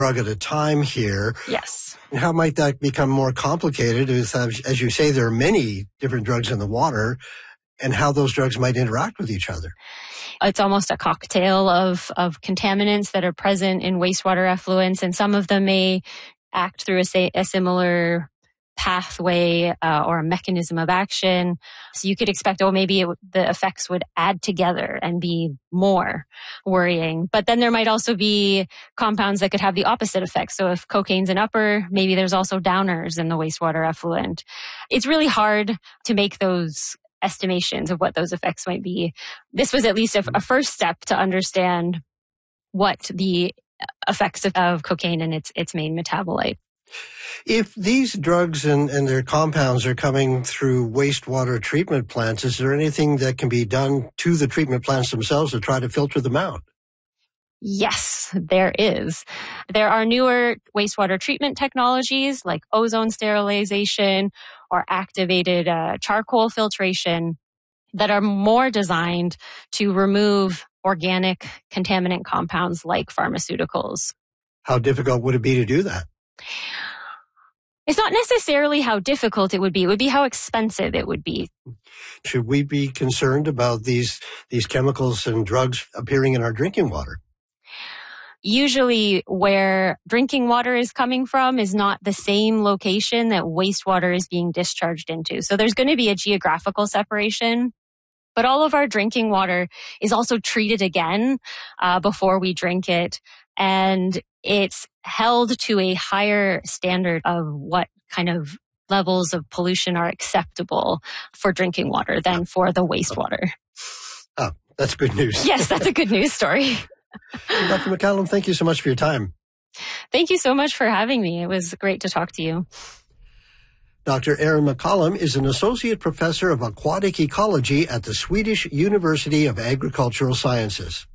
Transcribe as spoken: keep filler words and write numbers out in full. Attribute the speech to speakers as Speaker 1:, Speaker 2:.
Speaker 1: drug at a time here.
Speaker 2: Yes.
Speaker 1: And how might that become more complicated? As, as you say, there are many different drugs in the water, and how those drugs might interact with each other.
Speaker 2: It's almost a cocktail of, of contaminants that are present in wastewater effluents, and some of them may act through a, a similar pathway uh, or a mechanism of action. So you could expect, oh, maybe it, the effects would add together and be more worrying. But then there might also be compounds that could have the opposite effect. So if cocaine's an upper, maybe there's also downers in the wastewater effluent. It's really hard to make those estimations of what those effects might be. This was at least a, a first step to understand what the effects of, of cocaine and its its main metabolite.
Speaker 1: If these drugs and, and their compounds are coming through wastewater treatment plants, is there anything that can be done to the treatment plants themselves to try to filter them out?
Speaker 2: Yes, there is. There are newer wastewater treatment technologies like ozone sterilization or activated uh, charcoal filtration that are more designed to remove organic contaminant compounds like pharmaceuticals.
Speaker 1: How difficult would it be to do that?
Speaker 2: It's not necessarily how difficult it would be. It would be how expensive it would be.
Speaker 1: Should we be concerned about these these chemicals and drugs appearing in our drinking water?
Speaker 2: Usually where drinking water is coming from is not the same location that wastewater is being discharged into. So there's going to be a geographical separation. But all of our drinking water is also treated again uh, before we drink it. And it's held to a higher standard of what kind of levels of pollution are acceptable for drinking water than for the wastewater.
Speaker 1: Oh, that's good news.
Speaker 2: Yes, that's a good news story.
Speaker 1: Doctor McCallum, thank you so much for your time.
Speaker 2: Thank you so much for having me. It was great to talk to you.
Speaker 1: Doctor Erin McCallum is an associate professor of aquatic ecology at the Swedish University of Agricultural Sciences.